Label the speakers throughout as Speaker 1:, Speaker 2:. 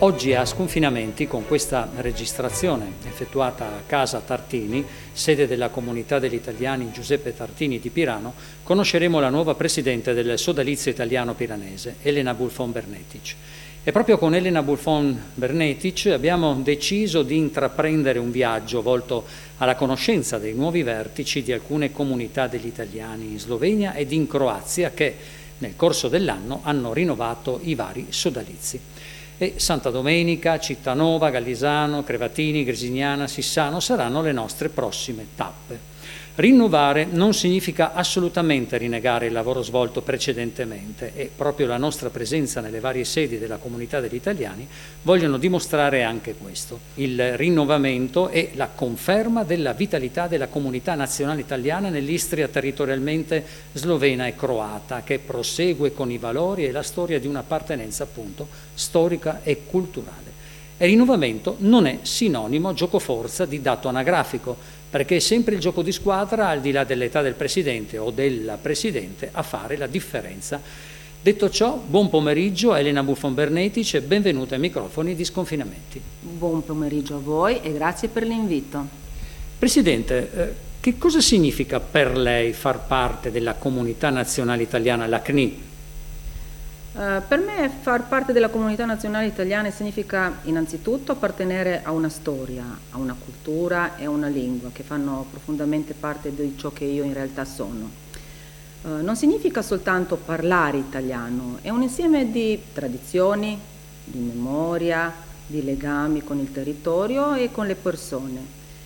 Speaker 1: Oggi a Sconfinamenti, con questa registrazione effettuata a Casa Tartini, sede della Comunità degli Italiani Giuseppe Tartini di Pirano, conosceremo la nuova presidente del Sodalizio Italiano Piranese, Elena Bulfon Bernetic. E proprio con Elena Bulfon Bernetic abbiamo deciso di intraprendere un viaggio volto alla conoscenza dei nuovi vertici di alcune comunità degli italiani in Slovenia ed in Croazia che nel corso dell'anno hanno rinnovato i vari sodalizi. E Santa Domenica, Cittanova, Gallisano, Crevatini, Grisignana, Sissano saranno le nostre prossime tappe. Rinnovare non significa assolutamente rinnegare il lavoro svolto precedentemente e proprio la nostra presenza nelle varie sedi della comunità degli italiani vogliono dimostrare anche questo. Il rinnovamento è la conferma della vitalità della comunità nazionale italiana nell'Istria territorialmente slovena e croata, che prosegue con i valori e la storia di un'appartenenza appunto storica e culturale. E rinnovamento non è sinonimo giocoforza di dato anagrafico, perché è sempre il gioco di squadra, al di là dell'età del presidente o della presidente, a fare la differenza. Detto ciò, buon pomeriggio a Elena Bulfon Bernetic e benvenuta ai microfoni di Sconfinamenti.
Speaker 2: Buon pomeriggio a voi e grazie per l'invito.
Speaker 1: Presidente, che cosa significa per lei far parte della comunità nazionale italiana, la CNI?
Speaker 2: Per me far parte della comunità nazionale italiana significa innanzitutto appartenere a una storia, a una cultura e a una lingua che fanno profondamente parte di ciò che io in realtà sono. Non significa soltanto parlare italiano, è un insieme di tradizioni, di memoria, di legami con il territorio e con le persone.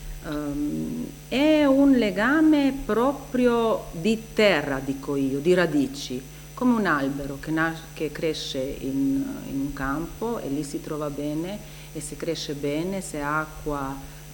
Speaker 2: È un legame proprio di terra, dico io, di radici, come un albero che cresce in un campo e lì si trova bene e se cresce bene, se ha acqua,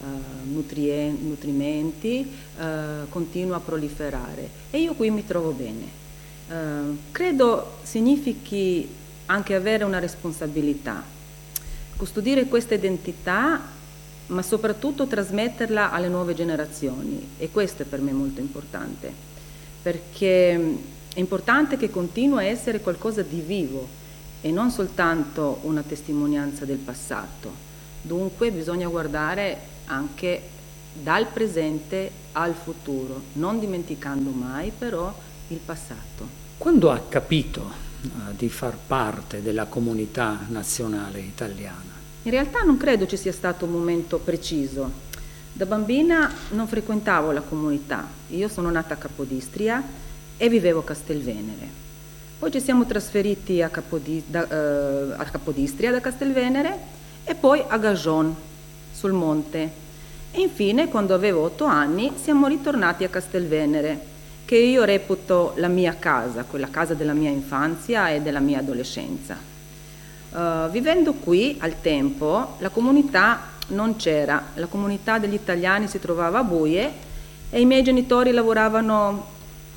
Speaker 2: nutrimenti, continua a proliferare e io qui mi trovo bene. Credo significhi anche avere una responsabilità, custodire questa identità ma soprattutto trasmetterla alle nuove generazioni e questo è per me molto importante perché è importante che continui a essere qualcosa di vivo e non soltanto una testimonianza del passato. Dunque bisogna guardare anche dal presente al futuro, non dimenticando mai però il passato.
Speaker 1: Quando ha capito di far parte della comunità nazionale italiana?
Speaker 2: In realtà non credo ci sia stato un momento preciso. Da bambina non frequentavo la comunità, io sono nata a Capodistria e vivevo a Castelvenere. Poi ci siamo trasferiti a Capodistria da Castelvenere e poi a Gajon sul monte. E infine, quando avevo 8 anni, siamo ritornati a Castelvenere, che io reputo la mia casa, quella casa della mia infanzia e della mia adolescenza. Vivendo qui al tempo, la comunità non c'era, la comunità degli italiani si trovava a Buie e i miei genitori lavoravano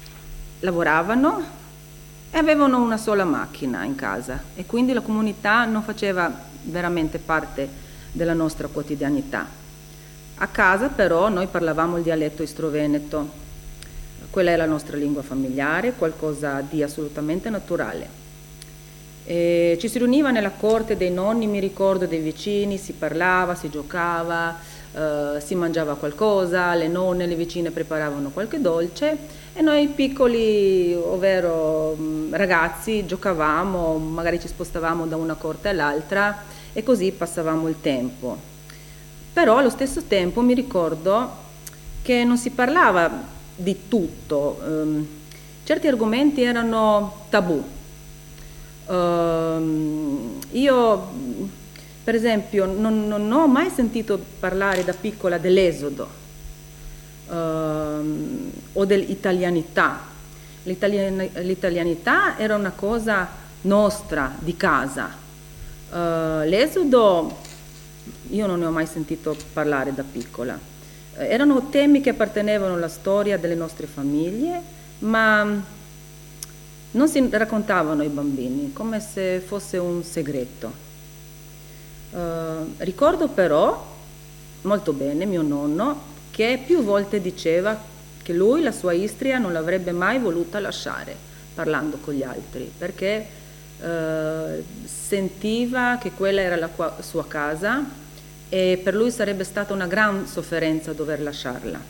Speaker 2: e avevano una sola macchina in casa e quindi la comunità non faceva veramente parte della nostra quotidianità. A casa però noi parlavamo il dialetto istroveneto, quella è la nostra lingua familiare, qualcosa di assolutamente naturale. E ci si riuniva nella corte dei nonni, mi ricordo, dei vicini, si parlava, si giocava, si mangiava qualcosa, le nonne, le vicine preparavano qualche dolce e noi piccoli, ovvero ragazzi, giocavamo, magari ci spostavamo da una corte all'altra e così passavamo il tempo. Però allo stesso tempo mi ricordo che non si parlava di tutto, certi argomenti erano tabù. Io per esempio non ho mai sentito parlare da piccola dell'esodo o dell'italianità. L'italianità era una cosa nostra, di casa. L'esodo io non ne ho mai sentito parlare da piccola. Erano temi che appartenevano alla storia delle nostre famiglie, ma non si raccontavano ai bambini, come se fosse un segreto. Ricordo però molto bene mio nonno che più volte diceva che lui la sua Istria non l'avrebbe mai voluta lasciare parlando con gli altri, perché sentiva che quella era la sua casa e per lui sarebbe stata una gran sofferenza dover lasciarla.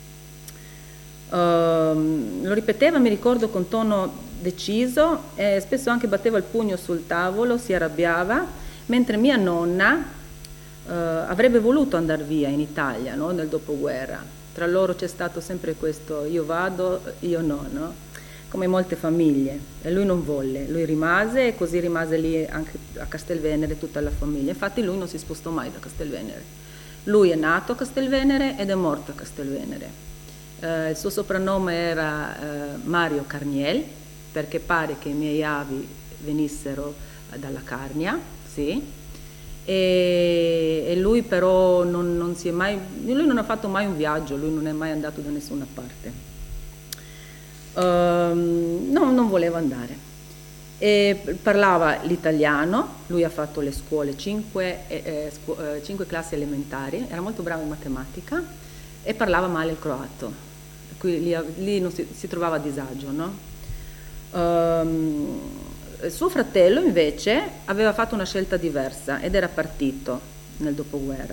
Speaker 2: Lo ripeteva, mi ricordo, con tono deciso e spesso anche batteva il pugno sul tavolo, si arrabbiava, mentre mia nonna avrebbe voluto andare via in Italia, no? Nel dopoguerra. Tra loro c'è stato sempre questo io vado, io no, no? Come molte famiglie, e lui non volle, lui rimase e così rimase lì anche a Castelvenere tutta la famiglia. Infatti lui non si spostò mai da Castelvenere. Lui è nato a Castelvenere ed è morto a Castelvenere. Il suo soprannome era Mario Carniel, perché pare che i miei avi venissero dalla Carnia, sì. E lui però lui non ha fatto mai un viaggio, lui non è mai andato da nessuna parte. Non voleva andare. E parlava l'italiano, lui ha fatto le scuole, 5 classi elementari, era molto bravo in matematica e parlava male il croato, lì non si trovava a disagio, no? Suo fratello invece aveva fatto una scelta diversa ed era partito nel dopoguerra.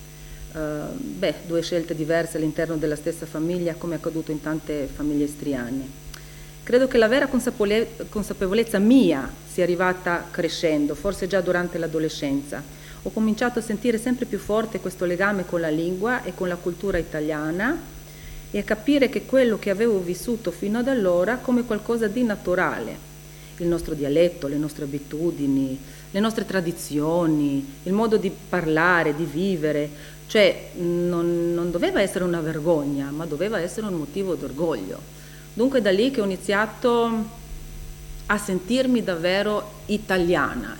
Speaker 2: 2 scelte diverse all'interno della stessa famiglia, come è accaduto in tante famiglie istriane. Credo che la vera consapevolezza mia sia arrivata crescendo, forse già durante l'adolescenza. Ho cominciato a sentire sempre più forte questo legame con la lingua e con la cultura italiana e a capire che quello che avevo vissuto fino ad allora come qualcosa di naturale. Il nostro dialetto, le nostre abitudini, le nostre tradizioni, il modo di parlare, di vivere, cioè non doveva essere una vergogna, ma doveva essere un motivo d'orgoglio. Dunque è da lì che ho iniziato a sentirmi davvero italiana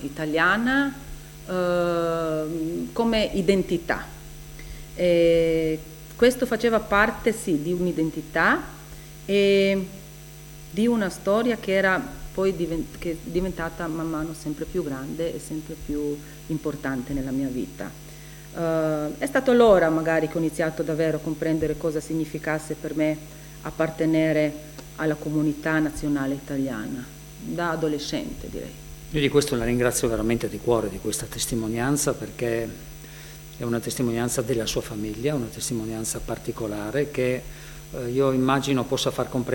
Speaker 2: come identità. E questo faceva parte, sì, di un'identità e di una storia che era poi che è diventata man mano sempre più grande e sempre più importante nella mia vita. È stato allora magari che ho iniziato davvero a comprendere cosa significasse per me appartenere alla comunità nazionale italiana, da adolescente direi.
Speaker 1: Io di questo la ringrazio veramente di cuore, di questa testimonianza, perché è una testimonianza della sua famiglia, una testimonianza particolare che io immagino possa far comprendere